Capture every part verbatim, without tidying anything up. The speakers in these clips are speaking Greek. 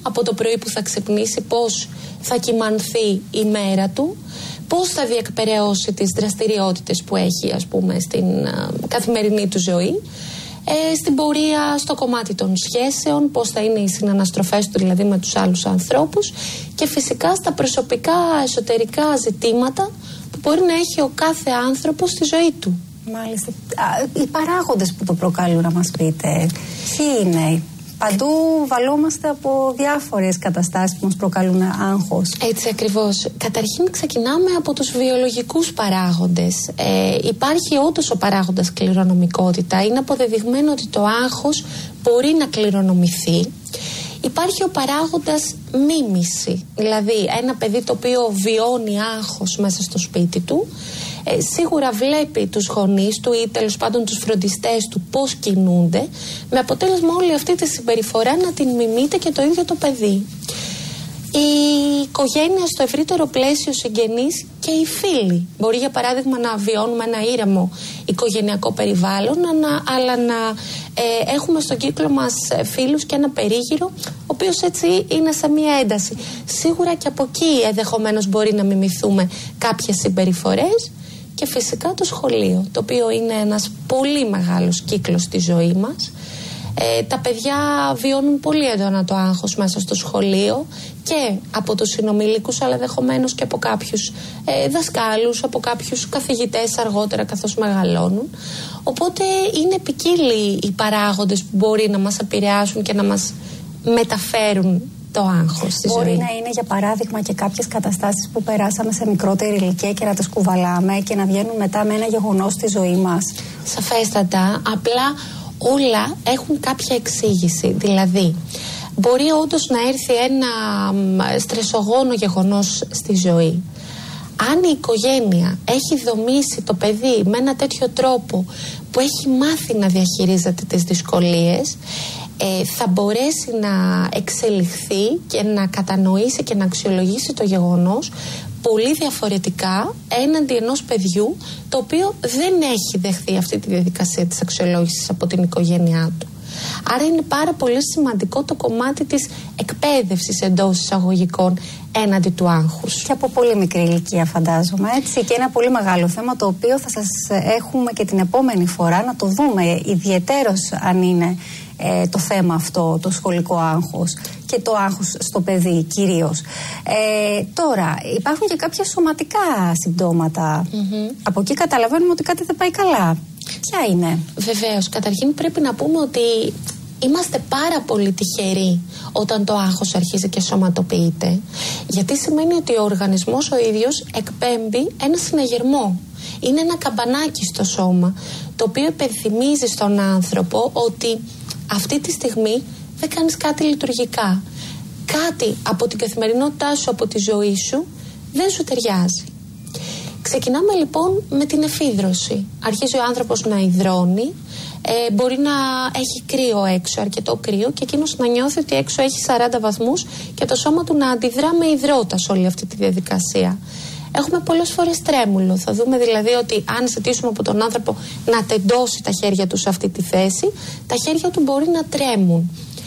από το πρωί που θα ξυπνήσει, πώς θα κυμανθεί η μέρα του, πώς θα διεκπεραιώσει τις δραστηριότητες που έχει, ας πούμε, στην α, καθημερινή του ζωή, ε, στην πορεία στο κομμάτι των σχέσεων, πώς θα είναι οι συναναστροφές του δηλαδή με τους άλλους ανθρώπους, και φυσικά στα προσωπικά εσωτερικά ζητήματα που μπορεί να έχει ο κάθε άνθρωπος στη ζωή του. Μάλιστα. Οι παράγοντες που το προκαλούν, να μας πείτε, ποιοι είναι? Παντού βαλόμαστε από διάφορες καταστάσεις που μας προκαλούν άγχος. Έτσι ακριβώς. Καταρχήν ξεκινάμε από τους βιολογικούς παράγοντες. Ε, υπάρχει όντως ο παράγοντας κληρονομικότητα. Είναι αποδεδειγμένο ότι το άγχος μπορεί να κληρονομηθεί. Υπάρχει ο παράγοντας μίμηση, δηλαδή ένα παιδί το οποίο βιώνει άγχος μέσα στο σπίτι του, ε, σίγουρα βλέπει τους γονείς του ή τέλος πάντων τους φροντιστές του πώς κινούνται, με αποτέλεσμα όλη αυτή τη συμπεριφορά να την μιμείται και το ίδιο το παιδί. Η οικογένεια στο ευρύτερο πλαίσιο, συγγενείς και οι φίλοι. Μπορεί για παράδειγμα να βιώνουμε ένα ήρεμο οικογενειακό περιβάλλον, να, αλλά να ε, έχουμε στον κύκλο μας φίλους και ένα περίγυρο ο οποίος έτσι είναι σε μία ένταση. Σίγουρα και από εκεί ενδεχομένως μπορεί να μιμηθούμε κάποιες συμπεριφορές, και φυσικά το σχολείο, το οποίο είναι ένας πολύ μεγάλος κύκλος στη ζωή μας. Ε, τα παιδιά βιώνουν πολύ έντονα το άγχος μέσα στο σχολείο και από τους συνομιλίκους, αλλά ενδεχομένως και από κάποιους ε, δασκάλους, από κάποιους καθηγητές αργότερα καθώς μεγαλώνουν. Οπότε είναι ποικίλοι οι παράγοντες που μπορεί να μας επηρεάσουν και να μας μεταφέρουν το άγχος στη μπορεί ζωή. Μπορεί να είναι για παράδειγμα και κάποιες καταστάσεις που περάσαμε σε μικρότερη ηλικία και να τις κουβαλάμε και να βγαίνουν μετά με ένα γεγονός στη ζωή μας. Σαφέστατα, απλά όλα έχουν κάποια εξήγηση. Δηλαδή, μπορεί όντως να έρθει ένα στρεσογόνο γεγονός στη ζωή. Αν η οικογένεια έχει δομήσει το παιδί με ένα τέτοιο τρόπο που έχει μάθει να διαχειρίζεται τις δυσκολίες, ε, θα μπορέσει να εξελιχθεί και να κατανοήσει και να αξιολογήσει το γεγονός πολύ διαφορετικά έναντι ενός παιδιού το οποίο δεν έχει δεχθεί αυτή τη διαδικασία της αξιολόγησης από την οικογένειά του. Άρα είναι πάρα πολύ σημαντικό το κομμάτι της εκπαίδευσης εντός εισαγωγικών έναντι του άγχους. Και από πολύ μικρή ηλικία φαντάζομαι, έτσι, και ένα πολύ μεγάλο θέμα το οποίο θα σας έχουμε και την επόμενη φορά να το δούμε ιδιαιτέρως αν είναι ε, το θέμα αυτό, το σχολικό άγχος και το άγχος στο παιδί κυρίως. Ε, τώρα υπάρχουν και κάποια σωματικά συμπτώματα. Mm-hmm. Από εκεί καταλαβαίνουμε ότι κάτι δεν πάει καλά. Ποια είναι? Βεβαίως, καταρχήν πρέπει να πούμε ότι είμαστε πάρα πολύ τυχεροί όταν το άγχος αρχίζει και σωματοποιείται, γιατί σημαίνει ότι ο οργανισμός ο ίδιος εκπέμπει ένα συναγερμό. Είναι ένα καμπανάκι στο σώμα το οποίο υπενθυμίζει στον άνθρωπο ότι αυτή τη στιγμή δεν κάνεις κάτι λειτουργικά. Κάτι από την καθημερινότητά σου, από τη ζωή σου δεν σου ταιριάζει. Ξεκινάμε λοιπόν με την εφίδρωση. Αρχίζει ο άνθρωπος να υδρώνει, ε, μπορεί να έχει κρύο έξω, αρκετό κρύο, και εκείνος να νιώθει ότι έξω έχει σαράντα βαθμούς και το σώμα του να αντιδρά με υδρότα σε όλη αυτή τη διαδικασία. Έχουμε πολλές φορές τρέμουλο. Θα δούμε δηλαδή ότι αν ζητήσουμε από τον άνθρωπο να τεντώσει τα χέρια του σε αυτή τη θέση, τα χέρια του μπορεί να τρέμουν.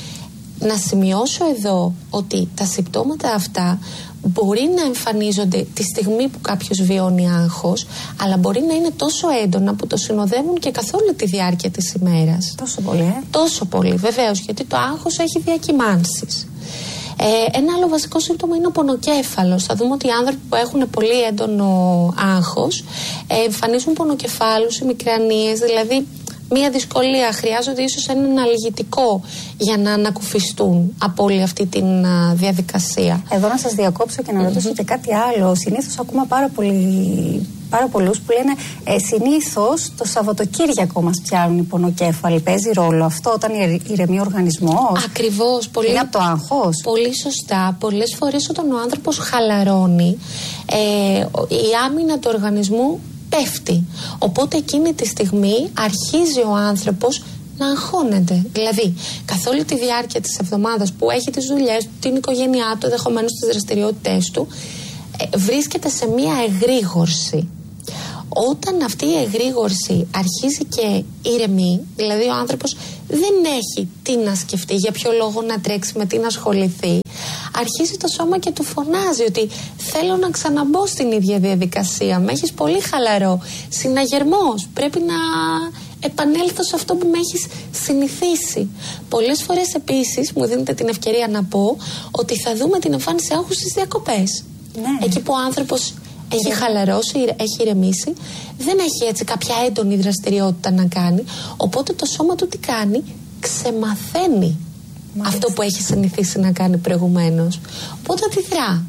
Να σημειώσω εδώ ότι τα συμπτώματα αυτά μπορεί να εμφανίζονται τη στιγμή που κάποιος βιώνει άγχος, αλλά μπορεί να είναι τόσο έντονα που το συνοδεύουν και καθ' όλη τη διάρκεια της ημέρας. Τόσο πολύ, ε? Τόσο πολύ, βεβαίως, γιατί το άγχος έχει διακυμάνσεις. Ε, ένα άλλο βασικό σύμπτωμα είναι ο πονοκέφαλος. Θα δούμε ότι οι άνθρωποι που έχουν πολύ έντονο άγχος ε, εμφανίζουν πονοκεφάλους ή μικρανίες, δηλαδή μία δυσκολία, χρειάζονται ίσως ένα αναλγητικό για να ανακουφιστούν από όλη αυτή τη διαδικασία. Εδώ να σας διακόψω και να mm-hmm. ρωτήσω και κάτι άλλο. Συνήθως ακούμε πάρα, πολύ, πάρα πολλούς που λένε ε, συνήθως το Σαββατοκύριακο μας πιάνουν οι πονοκέφαλοι. Παίζει ρόλο αυτό όταν ηρεμεί ο οργανισμός? Ακριβώς. Πολύ, είναι από το άγχος? Πολύ σωστά. Πολλές φορές όταν ο άνθρωπος χαλαρώνει, ε, η άμυνα του οργανισμού πέφτει. Οπότε εκείνη τη στιγμή αρχίζει ο άνθρωπος να αγχώνεται. Δηλαδή, καθ' όλη τη διάρκεια της εβδομάδας που έχει τις δουλειές του, την οικογένειά του, ενδεχομένως τις δραστηριότητες του, ε, βρίσκεται σε μία εγρήγορση. Όταν αυτή η εγρήγορση αρχίζει και ηρεμεί, δηλαδή ο άνθρωπος δεν έχει τι να σκεφτεί, για ποιο λόγο να τρέξει, με τι να ασχοληθεί, αρχίζει το σώμα και του φωνάζει ότι θέλω να ξαναμπω στην ίδια διαδικασία. Με έχεις πολύ χαλαρό. Συναγερμός. Πρέπει να επανέλθω σε αυτό που με έχεις συνηθίσει. Πολλές φορές επίσης μου δίνετε την ευκαιρία να πω ότι θα δούμε την εμφάνιση άγχους στις διακοπές. Ναι. Εκεί που ο άνθρωπος έχει yeah. χαλαρώσει, έχει ηρεμήσει, δεν έχει έτσι κάποια έντονη δραστηριότητα να κάνει, οπότε το σώμα του τι κάνει, ξεμαθαίνει Μάλιστα. αυτό που έχει συνηθίσει να κάνει προηγουμένως, οπότε αντιδρά.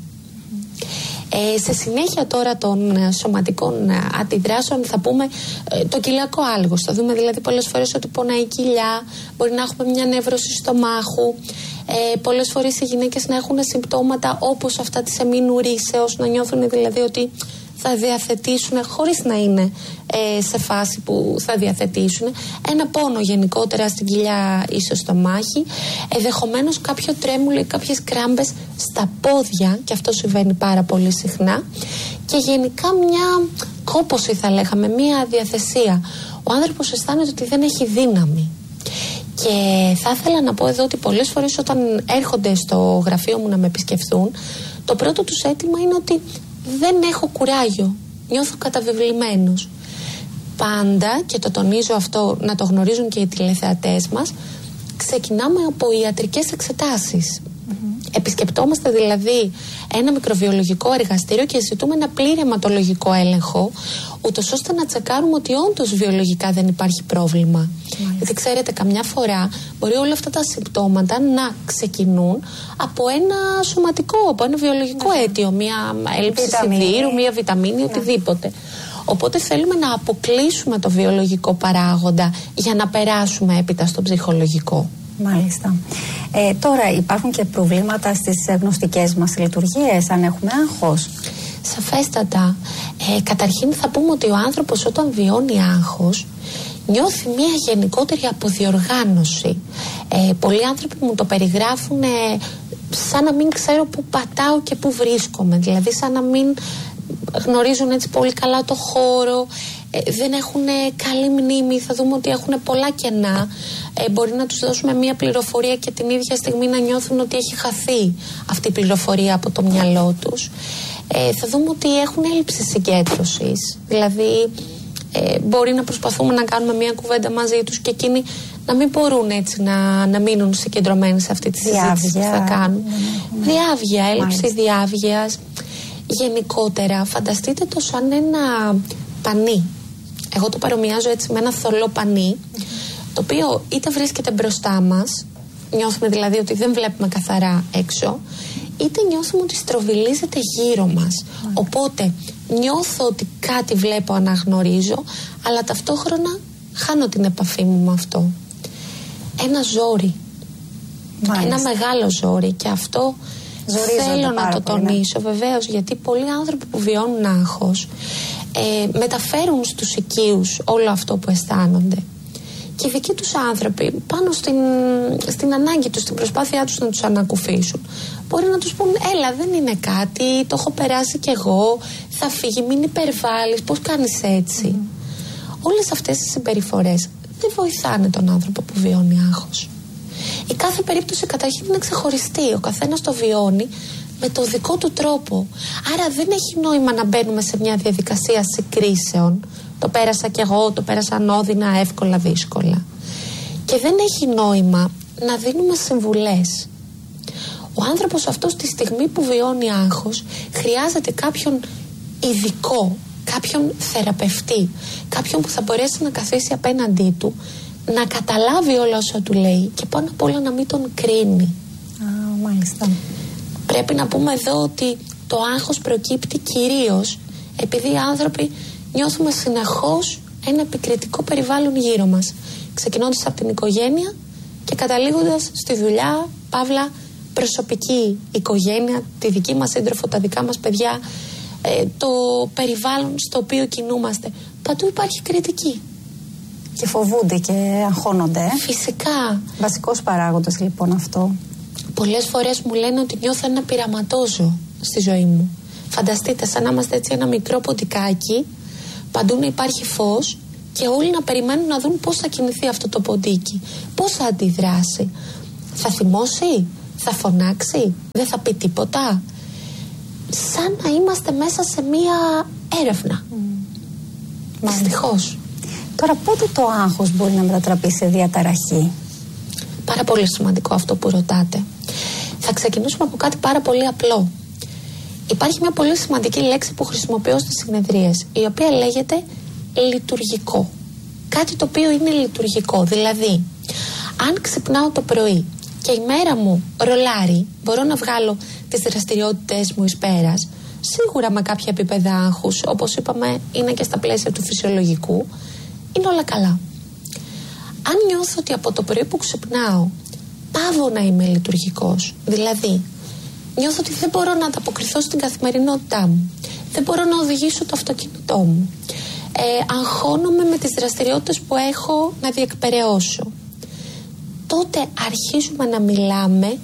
Ε, σε συνέχεια τώρα των ε, σωματικών ε, αντιδράσεων θα πούμε ε, το κοιλιακό άλγος. Θα δούμε δηλαδή πολλές φορές ότι πονάει η κοιλιά, μπορεί να έχουμε μια νεύρωση στομάχου, ε, πολλές φορές οι γυναίκες να έχουν συμπτώματα όπως αυτά της εμμήνου ρήσεως, να νιώθουν δηλαδή ότι θα διαθετήσουν, χωρίς να είναι ε, σε φάση που θα διαθετήσουν, ένα πόνο γενικότερα στην κοιλιά ή στο στομάχι, ενδεχομένως κάποιο τρέμουλο ή κάποιες κράμπες στα πόδια, και αυτό συμβαίνει πάρα πολύ συχνά, και γενικά μια κόπωση θα λέγαμε, μια αδιαθεσία. Ο άνθρωπος αισθάνεται ότι δεν έχει δύναμη. Και θα ήθελα να πω εδώ ότι πολλές φορές όταν έρχονται στο γραφείο μου να με επισκεφθούν, το πρώτο τους αίτημα είναι ότι δεν έχω κουράγιο, νιώθω καταβεβλημένος. Πάντα, και το τονίζω αυτό, να το γνωρίζουν και οι τηλεθεατές μας, ξεκινάμε από ιατρικές εξετάσεις. Mm-hmm. Επισκεπτόμαστε δηλαδή ένα μικροβιολογικό εργαστήριο και ζητούμε ένα πλήρη αιματολογικό έλεγχο, ούτως ώστε να τσεκάρουμε ότι όντως βιολογικά δεν υπάρχει πρόβλημα. Mm-hmm. Γιατί ξέρετε, καμιά φορά μπορεί όλα αυτά τα συμπτώματα να ξεκινούν από ένα σωματικό, από ένα βιολογικό mm-hmm. αίτιο, μια έλλειψη σιδήρου, μια βιταμίνη, yeah. οτιδήποτε. Οπότε θέλουμε να αποκλείσουμε το βιολογικό παράγοντα για να περάσουμε έπειτα στο ψυχολογικό. Μάλιστα. Ε, τώρα υπάρχουν και προβλήματα στις γνωστικές μας λειτουργίες, αν έχουμε άγχος. Σαφέστατα. Ε, καταρχήν θα πούμε ότι ο άνθρωπος όταν βιώνει άγχος νιώθει μια γενικότερη αποδιοργάνωση. Ε, πολλοί άνθρωποι μου το περιγράφουν ε, σαν να μην ξέρω πού πατάω και πού βρίσκομαι. Δηλαδή σαν να μην γνωρίζουν έτσι πολύ καλά το χώρο, ε, δεν έχουν καλή μνήμη, θα δούμε ότι έχουν πολλά κενά. Ε, μπορεί να τους δώσουμε μια πληροφορία και την ίδια στιγμή να νιώθουν ότι έχει χαθεί αυτή η πληροφορία από το μυαλό τους. Ε, θα δούμε ότι έχουν έλλειψη συγκέντρωσης, δηλαδή ε, μπορεί να προσπαθούμε να κάνουμε μια κουβέντα μαζί τους και εκείνοι να μην μπορούν έτσι να, να μείνουν συγκεντρωμένοι σε αυτή τη συζήτηση που θα κάνουν. Ναι, διάβγεια, έλλειψη Μάλιστα. διάβγειας. Γενικότερα φανταστείτε το σαν ένα πανί. Εγώ το παρομοιάζω έτσι με ένα θολό πανί, mm-hmm. το οποίο είτε βρίσκεται μπροστά μας, νιώθουμε δηλαδή ότι δεν βλέπουμε καθαρά έξω, είτε νιώθουμε ότι στροβιλίζεται γύρω μας. Mm-hmm. Οπότε νιώθω ότι κάτι βλέπω, αναγνωρίζω, αλλά ταυτόχρονα χάνω την επαφή μου με αυτό. Ένα ζόρι. Μάλιστα. Ένα μεγάλο ζόρι, και αυτό θέλω να το τονίσω, ναι. Βεβαίως, γιατί πολλοί άνθρωποι που βιώνουν άγχος ε, μεταφέρουν στους οικείους όλο αυτό που αισθάνονται. Και οι δικοί τους άνθρωποι πάνω στην, στην ανάγκη τους, στην προσπάθειά τους να τους ανακουφίσουν, μπορεί να τους πούν έλα, δεν είναι κάτι, το έχω περάσει κι εγώ, θα φύγει, μην υπερβάλλεις, πώς κάνεις έτσι. Mm. Όλες αυτές οι συμπεριφορές δεν βοηθάνε τον άνθρωπο που βιώνει άγχος. Η κάθε περίπτωση καταρχήν είναι ξεχωριστή. Ο καθένας το βιώνει με το δικό του τρόπο. Άρα δεν έχει νόημα να μπαίνουμε σε μια διαδικασία συγκρίσεων. Το πέρασα κι εγώ, το πέρασα ανώδυνα, εύκολα, δύσκολα. Και δεν έχει νόημα να δίνουμε συμβουλές. Ο άνθρωπος αυτός τη στιγμή που βιώνει άγχος χρειάζεται κάποιον ειδικό, κάποιον θεραπευτή, κάποιον που θα μπορέσει να καθίσει απέναντί του, να καταλάβει όλα όσα του λέει και πάνω απ' όλα να μην τον κρίνει. Α, μάλιστα. Πρέπει να πούμε εδώ ότι το άγχος προκύπτει κυρίως επειδή οι άνθρωποι νιώθουμε συνεχώς ένα επικριτικό περιβάλλον γύρω μας, ξεκινώντας από την οικογένεια και καταλήγοντας στη δουλειά, παύλα προσωπική οικογένεια, τη δική μας σύντροφο, τα δικά μας παιδιά, ε, το περιβάλλον στο οποίο κινούμαστε. Παντού υπάρχει κριτική. Και φοβούνται και αγχώνονται. Φυσικά. Βασικός παράγοντας λοιπόν αυτό. Πολλές φορές μου λένε ότι νιώθω ένα πειραματόζω στη ζωή μου. Φανταστείτε, σαν να είμαστε έτσι ένα μικρό ποντικάκι, παντού να υπάρχει φως και όλοι να περιμένουν να δουν πώς θα κινηθεί αυτό το ποντίκι, πώς θα αντιδράσει. Θα θυμώσει, Θα φωνάξει, δεν θα πει τίποτα. Σαν να είμαστε μέσα σε μία έρευνα. Mm. Δυστυχώς. Τώρα πότε το άγχος μπορεί να μετατραπεί σε διαταραχή? Πάρα πολύ σημαντικό αυτό που ρωτάτε. Θα ξεκινήσουμε από κάτι πάρα πολύ απλό. Υπάρχει μια πολύ σημαντική λέξη που χρησιμοποιώ στις συνεδρίες, η οποία λέγεται λειτουργικό. Κάτι το οποίο είναι λειτουργικό. Δηλαδή, αν ξυπνάω το πρωί και η μέρα μου ρολάρει, μπορώ να βγάλω τις δραστηριότητες μου εις πέρας, σίγουρα με κάποια επίπεδα άγχους, όπως είπαμε, είναι και στα πλαίσια του φυσιολογικού, είναι όλα καλά. Αν νιώθω ότι από το πρωί που ξυπνάω πάβω να είμαι λειτουργικός, δηλαδή νιώθω ότι δεν μπορώ να ανταποκριθώ στην καθημερινότητά μου, δεν μπορώ να οδηγήσω το αυτοκίνητό μου, ε, αγχώνομαι με τις δραστηριότητες που έχω να διεκπεραιώσω, τότε αρχίζουμε να μιλάμε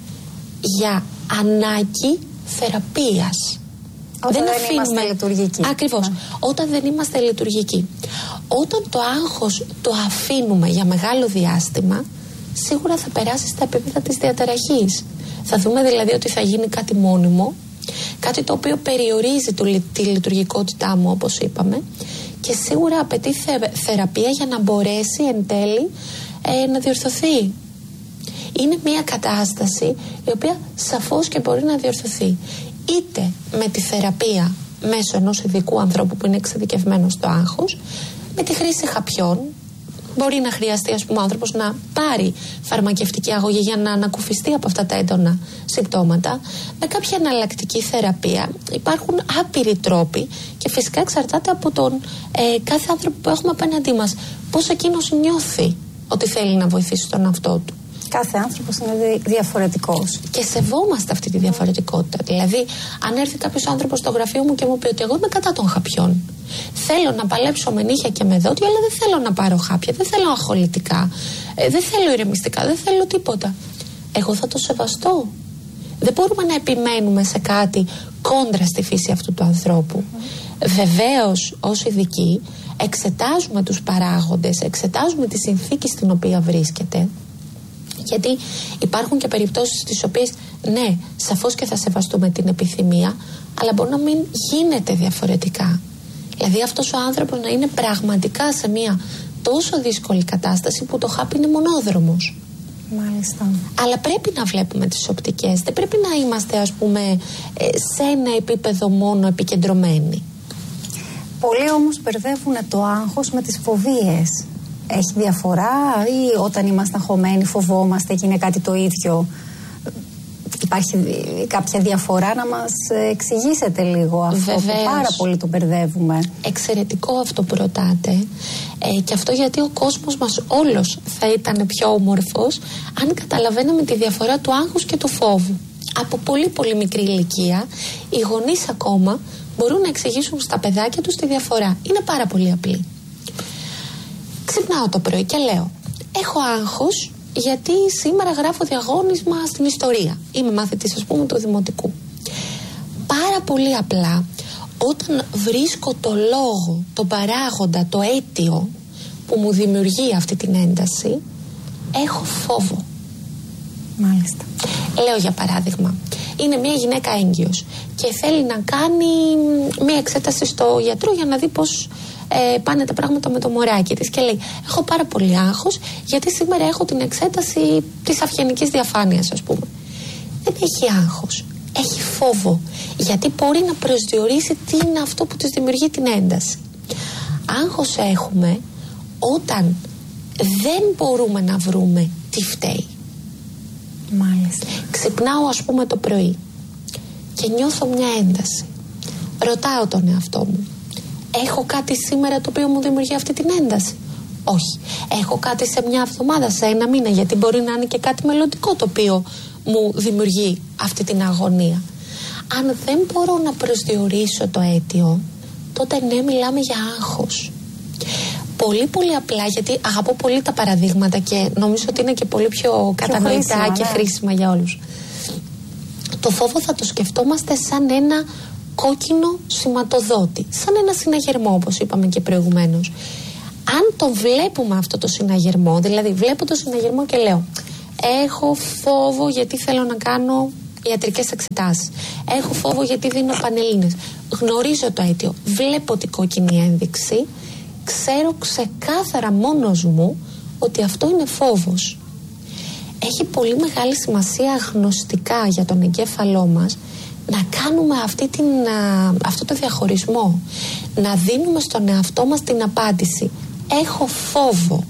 για ανάγκη θεραπείας. Όταν δεν, δεν αφήνουμε... είμαστε λειτουργικοί. Ακριβώς. Ναι. Όταν δεν είμαστε λειτουργικοί. Όταν το άγχος το αφήνουμε για μεγάλο διάστημα, σίγουρα θα περάσει στα επίπεδα της διαταραχής. Θα δούμε δηλαδή ότι θα γίνει κάτι μόνιμο, κάτι το οποίο περιορίζει το, τη λειτουργικότητά μου, όπως είπαμε, και σίγουρα απαιτεί θε, θεραπεία για να μπορέσει εν τέλει ε, να διορθωθεί. Είναι μια κατάσταση η οποία σαφώς και μπορεί να διορθωθεί. Είτε με τη θεραπεία μέσω ενός ειδικού ανθρώπου που είναι εξειδικευμένος στο άγχος, με τη χρήση χαπιών. Μπορεί να χρειαστεί, ας πούμε, ο άνθρωπος να πάρει φαρμακευτική αγωγή για να ανακουφιστεί από αυτά τα έντονα συμπτώματα. Με κάποια εναλλακτική θεραπεία υπάρχουν άπειροι τρόποι και φυσικά εξαρτάται από τον ε, κάθε άνθρωπο που έχουμε απέναντί μας. Πώς εκείνος νιώθει ότι θέλει να βοηθήσει τον εαυτό του. Κάθε άνθρωπος είναι διαφορετικός. Και σεβόμαστε αυτή τη διαφορετικότητα. Δηλαδή, αν έρθει κάποιος άνθρωπος στο γραφείο μου και μου πει ότι εγώ είμαι κατά των χαπιών, θέλω να παλέψω με νύχια και με δόντια, αλλά δεν θέλω να πάρω χάπια, δεν θέλω αγχολητικά, ε, δεν θέλω ηρεμιστικά, δεν θέλω τίποτα. Εγώ θα το σεβαστώ. Δεν μπορούμε να επιμένουμε σε κάτι κόντρα στη φύση αυτού του ανθρώπου. Mm. Βεβαίως, ως ειδικοί, εξετάζουμε τους παράγοντες, εξετάζουμε τη συνθήκη στην οποία βρίσκεται. Γιατί υπάρχουν και περιπτώσεις στις οποίες, ναι, σαφώς και θα σεβαστούμε την επιθυμία, αλλά μπορεί να μην γίνεται διαφορετικά. Δηλαδή αυτός ο άνθρωπος να είναι πραγματικά σε μια τόσο δύσκολη κατάσταση που το χάπι είναι μονόδρομος. Μάλιστα. Αλλά πρέπει να βλέπουμε τις οπτικές. Δεν πρέπει να είμαστε, ας πούμε, σε ένα επίπεδο μόνο επικεντρωμένοι. Πολλοί όμως μπερδεύουν το άγχος με τις φοβίες. Έχει διαφορά ή όταν είμαστε αγχωμένοι φοβόμαστε και είναι κάτι το ίδιο? Υπάρχει κάποια διαφορά, να μας εξηγήσετε λίγο αυτό? Βεβαίως. Που πάρα πολύ το μπερδεύουμε. Εξαιρετικό αυτό που ρωτάτε, ε, και αυτό γιατί ο κόσμος μας όλος θα ήταν πιο όμορφος αν καταλαβαίναμε τη διαφορά του άγχους και του φόβου. Από πολύ πολύ μικρή ηλικία οι γονείς ακόμα μπορούν να εξηγήσουν στα παιδάκια τους τη διαφορά. Είναι πάρα πολύ απλή. Ξυπνάω το πρωί και λέω, έχω άγχος γιατί σήμερα γράφω διαγώνισμα στην ιστορία. Είμαι μαθητής, ας πούμε, του δημοτικού. Πάρα πολύ απλά, όταν βρίσκω το λόγο, τον παράγοντα, το αίτιο που μου δημιουργεί αυτή την ένταση, έχω φόβο. Μάλιστα. Λέω για παράδειγμα, είναι μια γυναίκα έγκυος και θέλει να κάνει μια εξέταση στο γιατρό για να δει πώς ε, πάνε τα πράγματα με το μωράκι της, και λέει, έχω πάρα πολύ άγχος γιατί σήμερα έχω την εξέταση της αυγενικής διαφάνειας, ας πούμε. Δεν έχει άγχος, έχει φόβο, γιατί μπορεί να προσδιορίσει τι είναι αυτό που της δημιουργεί την ένταση. Άγχος έχουμε όταν δεν μπορούμε να βρούμε τι φταίει. Μάλιστα. Ξυπνάω, ας πούμε, το πρωί και νιώθω μια ένταση. Ρωτάω τον εαυτό μου, έχω κάτι σήμερα το οποίο μου δημιουργεί αυτή την ένταση? Όχι. Έχω κάτι σε μια εβδομάδα, σε ένα μήνα? Γιατί μπορεί να είναι και κάτι μελλοντικό το οποίο μου δημιουργεί αυτή την αγωνία. Αν δεν μπορώ να προσδιορίσω το αίτιο, τότε ναι, μιλάμε για άγχος. Πολύ πολύ απλά, γιατί αγαπώ πολύ τα παραδείγματα και νομίζω ότι είναι και πολύ πιο κατανοητά χρήσιμα, και ναι. χρήσιμα για όλους. Το φόβο θα το σκεφτόμαστε σαν ένα κόκκινο σηματοδότη, σαν ένα συναγερμό, όπως είπαμε και προηγουμένως. Αν τον βλέπουμε αυτό το συναγερμό, δηλαδή βλέπω το συναγερμό και λέω, Έχω φόβο γιατί θέλω να κάνω ιατρικές εξετάσεις. Έχω φόβο γιατί δίνω πανελλήνες. Γνωρίζω το αίτιο. Βλέπω την κόκκινη ένδειξη. Ξέρω ξεκάθαρα μόνος μου ότι αυτό είναι φόβος. Έχει πολύ μεγάλη σημασία γνωστικά για τον εγκέφαλό μας να κάνουμε αυτή την, α, αυτό το διαχωρισμό. Να δίνουμε στον εαυτό μας την απάντηση. Έχω φόβο.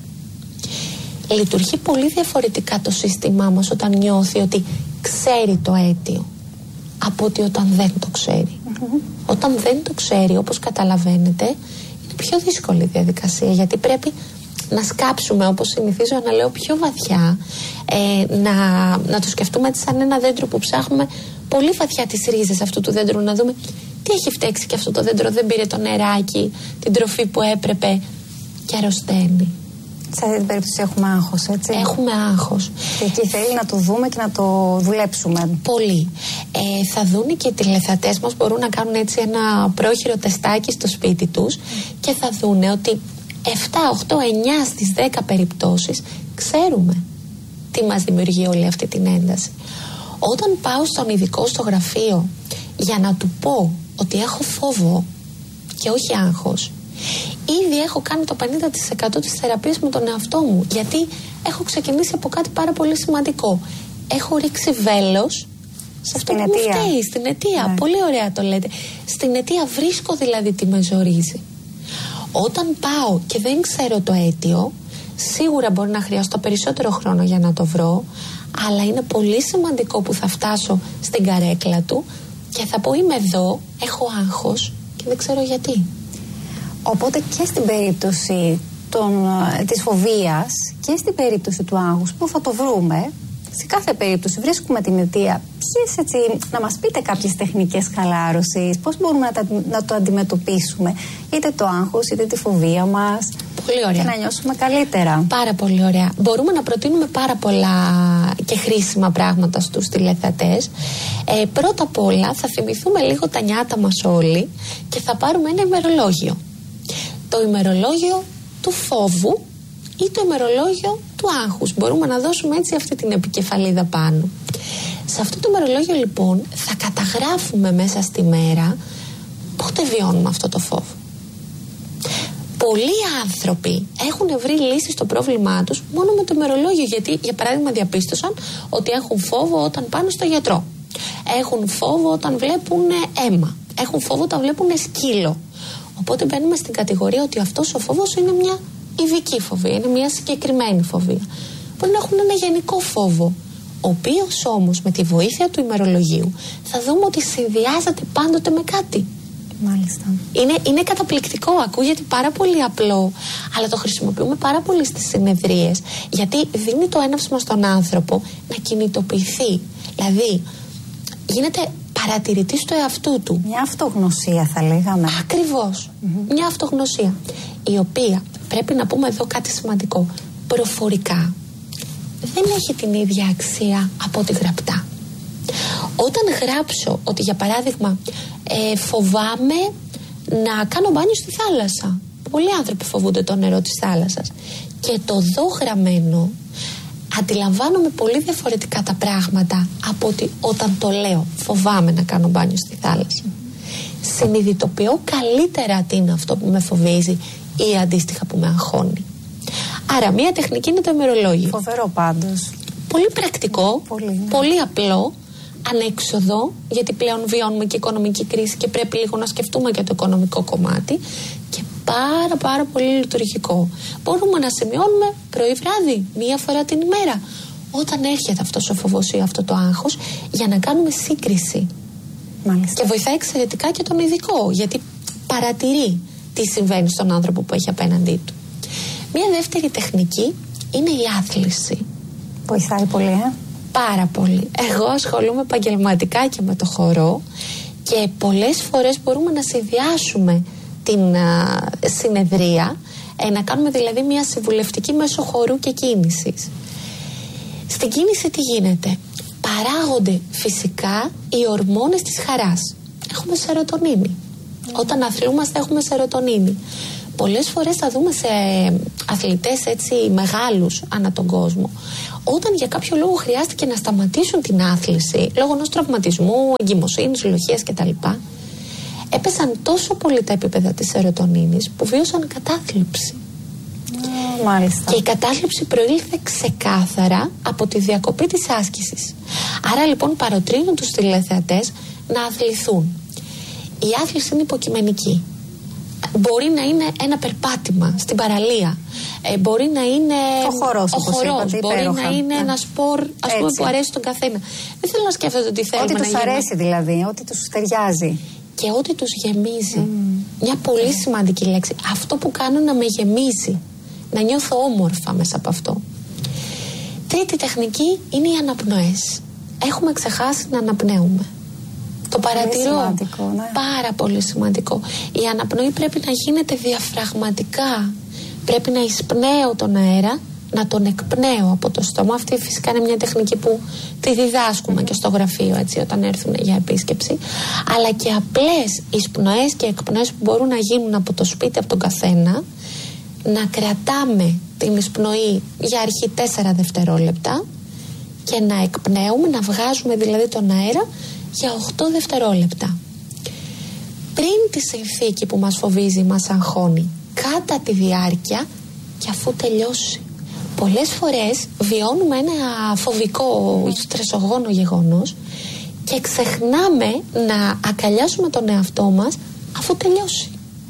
Λειτουργεί πολύ διαφορετικά το σύστημά μας όταν νιώθει ότι ξέρει το αίτιο από ότι όταν δεν το ξέρει. Mm-hmm. Όταν δεν το ξέρει, όπως καταλαβαίνετε, είναι πιο δύσκολη η διαδικασία, γιατί πρέπει να σκάψουμε, όπως συνηθίζω να λέω, πιο βαθιά, ε, να, να το σκεφτούμε έτσι σαν ένα δέντρο που ψάχνουμε πολύ βαθιά τις ρίζες αυτού του δέντρου, να δούμε τι έχει φταίξει και αυτό το δέντρο δεν πήρε το νεράκι, την τροφή που έπρεπε και αρρωσταίνει. Σε αυτή την περίπτωση έχουμε άγχος, έτσι. Έχουμε άγχος. Και εκεί θέλει να το δούμε και να το δουλέψουμε. Πολύ. Ε, θα δουν και οι τηλεθεατές μας, μπορούν να κάνουν έτσι ένα πρόχειρο τεστάκι στο σπίτι τους mm. και θα δουν ότι επτά, οκτώ, εννιά στις δέκα περιπτώσεις ξέρουμε τι μας δημιουργεί όλη αυτή την ένταση. Όταν πάω στον ειδικό στο γραφείο για να του πω ότι έχω φόβο και όχι άγχος, ήδη έχω κάνει το πενήντα τοις εκατό της θεραπείας με τον εαυτό μου, γιατί έχω ξεκινήσει από κάτι πάρα πολύ σημαντικό. Έχω ρίξει βέλος σε αυτό που μου φταίει, στην αιτία. Ναι. Πολύ ωραία το λέτε. Στην αιτία βρίσκω δηλαδή τι με ζορίζει. Όταν πάω και δεν ξέρω το αίτιο, σίγουρα μπορεί να χρειαστώ περισσότερο χρόνο για να το βρω, αλλά είναι πολύ σημαντικό που θα φτάσω στην καρέκλα του και θα πω είμαι εδώ, έχω άγχος και δεν ξέρω γιατί. Οπότε και στην περίπτωση των, της φοβίας και στην περίπτωση του άγχους που θα το βρούμε, σε κάθε περίπτωση βρίσκουμε την αιτία. Ποιες, έτσι, να μας πείτε κάποιες τεχνικές χαλάρωσης, πώς μπορούμε να, τα, να το αντιμετωπίσουμε, είτε το άγχος είτε τη φοβία μας. Πολύ ωραία. Και να νιώσουμε καλύτερα. Πάρα πολύ ωραία. Μπορούμε να προτείνουμε πάρα πολλά και χρήσιμα πράγματα στους τηλεθεατές. Ε, πρώτα απ' όλα θα θυμηθούμε λίγο τα νιάτα μας όλοι και θα πάρουμε ένα ημερολόγιο. Το ημερολόγιο του φόβου ή το ημερολόγιο του άγχους. Μπορούμε να δώσουμε έτσι αυτή την επικεφαλίδα πάνω. Σε αυτό το ημερολόγιο λοιπόν θα καταγράφουμε μέσα στη μέρα πότε βιώνουμε αυτό το φόβο. Πολλοί άνθρωποι έχουν βρει λύσεις στο πρόβλημά τους μόνο με το ημερολόγιο, γιατί για παράδειγμα διαπίστωσαν ότι έχουν φόβο όταν πάνε στο γιατρό. Έχουν φόβο όταν βλέπουν αίμα. Έχουν φόβο όταν βλέπουν σκύλο. Οπότε μπαίνουμε στην κατηγορία ότι αυτός ο φόβος είναι μια ειδική φοβία, είναι μια συγκεκριμένη φοβία. Μπορεί να έχουν ένα γενικό φόβο, ο οποίος όμως με τη βοήθεια του ημερολογίου θα δούμε ότι συνδυάζεται πάντοτε με κάτι. Μάλιστα. Είναι, είναι καταπληκτικό, ακούγεται πάρα πολύ απλό, αλλά το χρησιμοποιούμε πάρα πολύ στις συνεδρίες, γιατί δίνει το έναυσμα στον άνθρωπο να κινητοποιηθεί. Δηλαδή, γίνεται παρατηρητής του εαυτού του. Μια αυτογνωσία θα λέγαμε. Ακριβώς. Mm-hmm. Μια αυτογνωσία, η οποία, πρέπει να πούμε εδώ κάτι σημαντικό, προφορικά δεν έχει την ίδια αξία από ό,τι γραπτά. Όταν γράψω ότι για παράδειγμα ε, φοβάμαι να κάνω μπάνιο στη θάλασσα, πολλοί άνθρωποι φοβούνται το νερό της θάλασσας, και το δω γραμμένο, αντιλαμβάνομαι πολύ διαφορετικά τα πράγματα από ότι όταν το λέω φοβάμαι να κάνω μπάνιο στη θάλασσα. Συνειδητοποιώ καλύτερα τι είναι αυτό που με φοβίζει ή αντίστοιχα που με αγχώνει. Άρα μία τεχνική είναι το ημερολόγιο. Φοβερό πάντως. Πολύ πρακτικό, πολύ, ναι. πολύ απλό, ανέξοδο, γιατί πλέον βιώνουμε και οικονομική κρίση και πρέπει λίγο να σκεφτούμε και το οικονομικό κομμάτι, και πάρα πάρα πολύ λειτουργικό. Μπορούμε να σημειώνουμε πρωί βράδυ, μία φορά την ημέρα, όταν έρχεται αυτός ο φόβος ή αυτό το άγχος, για να κάνουμε σύγκριση. Μάλιστα. Και βοηθάει εξαιρετικά και τον ειδικό, γιατί παρατηρεί τι συμβαίνει στον άνθρωπο που έχει απέναντί του. Μία δεύτερη τεχνική είναι η άθληση. Βοηθάει πολύ, ε? Πάρα πολύ. Εγώ ασχολούμαι επαγγελματικά και με το χορό, και πολλές φορές μπορούμε να συνδυάσουμε την α, συνεδρία, ε, να κάνουμε δηλαδή μια συμβουλευτική μέσω χορού και κίνησης. Στην κίνηση τι γίνεται? Παράγονται φυσικά οι ορμόνες της χαράς. Έχουμε σερωτονίνη. Mm. Όταν αθλούμαστε έχουμε σερωτονίνη. Πολλές φορές θα δούμε σε αθλητές έτσι μεγάλους ανά τον κόσμο, όταν για κάποιο λόγο χρειάστηκε να σταματήσουν την άθληση λόγω ενός τραυματισμού, εγκυμοσύνης, λοχείας κτλ., έπεσαν τόσο πολύ τα επίπεδα της σερωτονίνης που βίωσαν κατάθλιψη. Mm, μάλιστα. Και η κατάθλιψη προήλθε ξεκάθαρα από τη διακοπή της άσκησης. Άρα λοιπόν παροτρύνουν τους τηλεθεατές να αθληθούν. Η άθληση είναι υποκειμενική. Μπορεί να είναι ένα περπάτημα στην παραλία. Ε, μπορεί να είναι ο χορός, ο χορός. είπατε, μπορεί υπέροχα. να είναι ναι. ένα σπορ, ας πούμε, που αρέσει στον καθένα. Δεν θέλω να σκέφτονται ότι θέλουμε ό,τι να τους γίνουμε. αρέσει δηλαδή, ό,τι τους ταιριάζει. Και ό,τι τους γεμίζει. Mm. Μια πολύ mm. σημαντική λέξη. Αυτό που κάνω να με γεμίζει. Να νιώθω όμορφα μέσα από αυτό. Τρίτη τεχνική είναι οι αναπνοές. Έχουμε ξεχάσει να αναπνέουμε. Το παρατηρώ. Σημαντικό, ναι. Πάρα πολύ σημαντικό. Η αναπνοή πρέπει να γίνεται διαφραγματικά. Πρέπει να εισπνέω τον αέρα, να τον εκπνέω από το στόμα. Αυτή φυσικά είναι μια τεχνική που τη διδάσκουμε mm-hmm. και στο γραφείο, έτσι, όταν έρθουν για επίσκεψη. Αλλά και απλές εισπνοές και εκπνοές που μπορούν να γίνουν από το σπίτι, από τον καθένα. Να κρατάμε την εισπνοή για αρχή τέσσερα δευτερόλεπτα και να εκπνέουμε, να βγάζουμε δηλαδή τον αέρα για οκτώ δευτερόλεπτα. Πριν τη συνθήκη που μας φοβίζει, μας αγχώνει, κατά τη διάρκεια και αφού τελειώσει. Πολλές φορές βιώνουμε ένα φοβικό ή στρεσογόνο γεγονός και ξεχνάμε να αγκαλιάσουμε τον εαυτό μας αφού τελειώσει.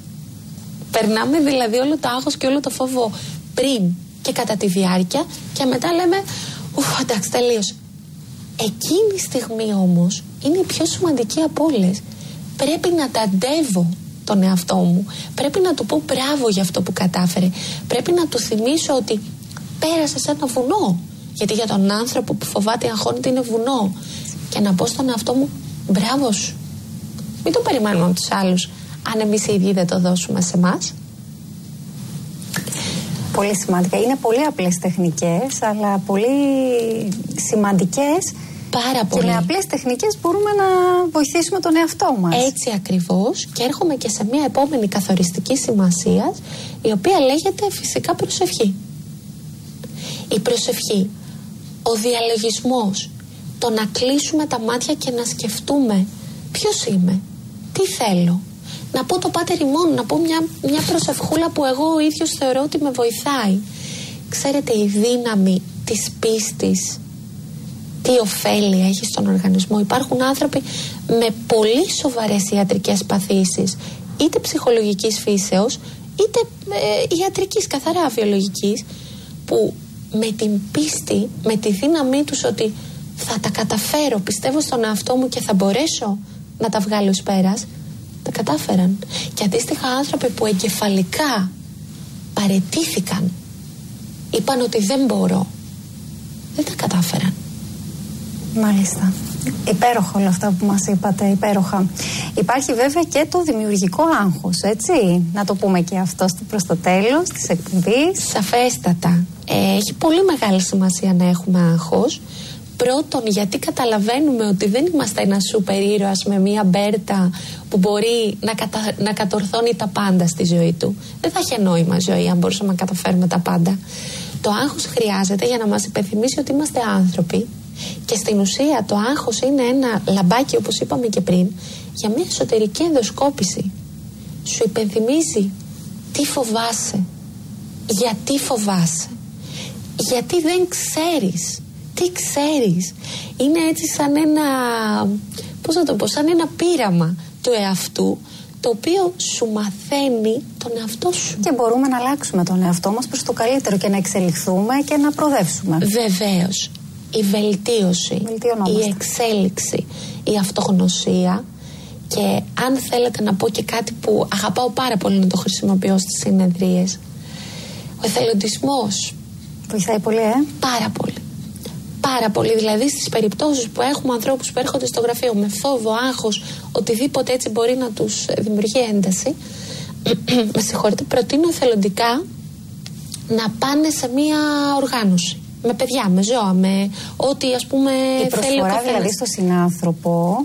Περνάμε δηλαδή όλο το άγχος και όλο το φόβο πριν και κατά τη διάρκεια και μετά λέμε ουφ, εντάξει, τελείωσε. Εκείνη η στιγμή όμως είναι η πιο σημαντική από όλες. Πρέπει να ταντεύω τον εαυτό μου. Πρέπει να του πω μπράβο για αυτό που κατάφερε. Πρέπει να του θυμίσω ότι πέρασε σε ένα βουνό. Γιατί για τον άνθρωπο που φοβάται αγχώνεται είναι βουνό. Και να πω στον εαυτό μου μπράβο σου. Μην το περιμένουμε από τους άλλους, αν εμείς οι ίδιοι δεν το δώσουμε σε εμάς. Πολύ σημαντικά. Είναι πολύ απλές τεχνικές, αλλά πολύ σημαντικές. Πάρα πολύ. Και με απλές τεχνικές μπορούμε να βοηθήσουμε τον εαυτό μας. Έτσι ακριβώς. Και έρχομαι και σε μια επόμενη καθοριστική σημασία, η οποία λέγεται φυσικά προσευχή. Η προσευχή, ο διαλογισμός, το να κλείσουμε τα μάτια και να σκεφτούμε ποιος είμαι, τι θέλω. Να πω το Πάτερ ημών, να πω μια, μια προσευχούλα που εγώ ο ίδιος θεωρώ ότι με βοηθάει. Ξέρετε, η δύναμη της πίστης, τι ωφέλη έχει στον οργανισμό. Υπάρχουν άνθρωποι με πολύ σοβαρές ιατρικές παθήσεις, είτε ψυχολογικής φύσεως, είτε ε, ιατρικής, καθαρά βιολογικής, που με την πίστη, με τη δύναμή τους ότι θα τα καταφέρω, πιστεύω στον εαυτό μου και θα μπορέσω να τα βγάλω εις πέρας, τα κατάφεραν. Και αντίστοιχα άνθρωποι που εγκεφαλικά παραιτήθηκαν, είπαν ότι δεν μπορώ, δεν τα κατάφεραν. Μάλιστα. Υπέροχα όλα αυτά που μας είπατε, υπέροχα. Υπάρχει βέβαια και το δημιουργικό άγχος, έτσι. Να το πούμε και αυτό προς το τέλος της εκπομπής. Σαφέστατα. Ε, έχει πολύ μεγάλη σημασία να έχουμε άγχος. Πρώτον, γιατί καταλαβαίνουμε ότι δεν είμαστε ένα σούπερ ήρωας με μία μπέρτα που μπορεί να, κατα... να κατορθώνει τα πάντα στη ζωή του. Δεν θα είχε νόημα ζωή αν μπορούσαμε να καταφέρουμε τα πάντα. Το άγχος χρειάζεται για να μας υπενθυμίσει ότι είμαστε άνθρωποι. Και στην ουσία το άγχος είναι ένα λαμπάκι, όπως είπαμε και πριν, για μια εσωτερική ενδοσκόπηση. Σου υπενθυμίζει τι φοβάσαι, γιατί φοβάσαι, γιατί δεν ξέρεις, τι ξέρεις. Είναι έτσι σαν ένα, πώς να το πω, σαν ένα πείραμα του εαυτού, το οποίο σου μαθαίνει τον εαυτό σου. Και μπορούμε να αλλάξουμε τον εαυτό μας προς το καλύτερο και να εξελιχθούμε και να προοδεύσουμε. Βεβαίως. Η βελτίωση, η εξέλιξη, η αυτογνωσία. Και αν θέλετε να πω και κάτι που αγαπάω πάρα πολύ να το χρησιμοποιώ στις συνεδρίες, ο εθελοντισμός. Βοηθάει πολύ, ε? Πάρα πολύ. Πάρα πολύ. Δηλαδή στις περιπτώσεις που έχουμε ανθρώπους που έρχονται στο γραφείο με φόβο, άγχος, οτιδήποτε έτσι μπορεί να τους δημιουργεί ένταση, με συγχωρείτε, προτείνω εθελοντικά να πάνε σε μία οργάνωση. Με παιδιά, με ζώα, με ό,τι ας πούμε η προσφορά θέλει ο καθένας. Δηλαδή στο συνάνθρωπο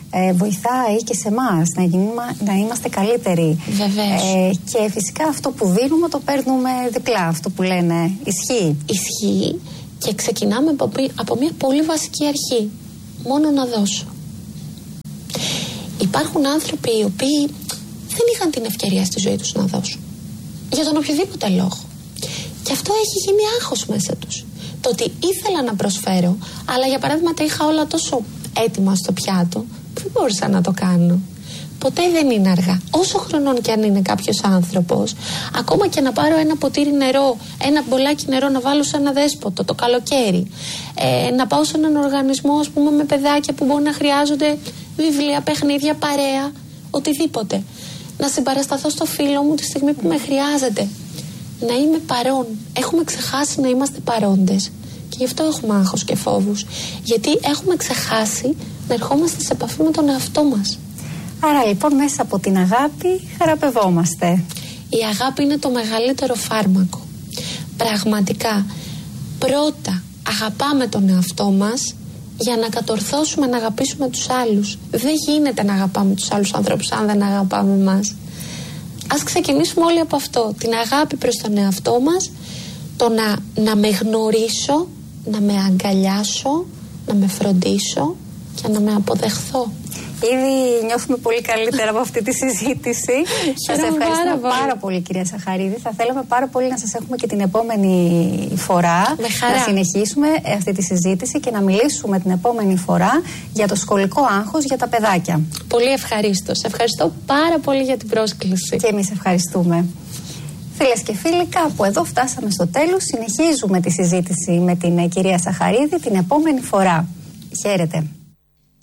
ε, βοηθάει και σε εμάς να, να είμαστε καλύτεροι. Βεβαίως. Ε, και φυσικά αυτό που δίνουμε το παίρνουμε διπλά, αυτό που λένε. Ισχύει. Ισχύει και ξεκινάμε από, από μια πολύ βασική αρχή. Μόνο να δώσω. Υπάρχουν άνθρωποι οι οποίοι δεν είχαν την ευκαιρία στη ζωή τους να δώσουν. Για τον οποιοδήποτε λόγο. Και αυτό έχει γίνει άγχος μέσα τους. Το ότι ήθελα να προσφέρω, αλλά για παράδειγμα τα είχα όλα τόσο έτοιμα στο πιάτο, που δεν μπορούσα να το κάνω. Ποτέ δεν είναι αργά. Όσο χρονών και αν είναι κάποιος άνθρωπος, ακόμα και να πάρω ένα ποτήρι νερό, ένα μπολάκι νερό να βάλω σε ένα δέσποτο το καλοκαίρι, ε, να πάω σε έναν οργανισμό, ας πούμε, με παιδάκια που μπορεί να χρειάζονται βιβλία, παιχνίδια, παρέα, οτιδήποτε. Να συμπαρασταθώ στο φίλο μου τη στιγμή που με χρειάζεται. Να είμαι παρόν. Έχουμε ξεχάσει να είμαστε παρόντες. Και γι' αυτό έχουμε άγχος και φόβους. Γιατί έχουμε ξεχάσει να ερχόμαστε σε επαφή με τον εαυτό μας. Άρα λοιπόν μέσα από την αγάπη θεραπευόμαστε. Η αγάπη είναι το μεγαλύτερο φάρμακο. Πραγματικά. Πρώτα αγαπάμε τον εαυτό μας για να κατορθώσουμε να αγαπήσουμε τους άλλους. Δεν γίνεται να αγαπάμε τους άλλους ανθρώπους αν δεν αγαπάμε εμάς. Ας ξεκινήσουμε όλοι από αυτό. Την αγάπη προς τον εαυτό μας, το να, να με γνωρίσω, να με αγκαλιάσω, να με φροντίσω και να με αποδεχθώ. Ήδη νιώθουμε πολύ καλύτερα από αυτή τη συζήτηση. Σας ευχαριστώ πάρα, πάρα πολύ, κυρία Σαχαρίδη. Θα θέλαμε πάρα πολύ να σας έχουμε και την επόμενη φορά. Να συνεχίσουμε αυτή τη συζήτηση και να μιλήσουμε την επόμενη φορά για το σχολικό άγχος για τα παιδάκια. Πολύ ευχαρίστως. Ευχαριστώ πάρα πολύ για την πρόσκληση. Και εμείς ευχαριστούμε. Φίλες και φίλοι, κάπου εδώ φτάσαμε στο τέλος. Συνεχίζουμε τη συζήτηση με την κυρία Σαχαρίδη την επόμενη φορά. Χαίρετε.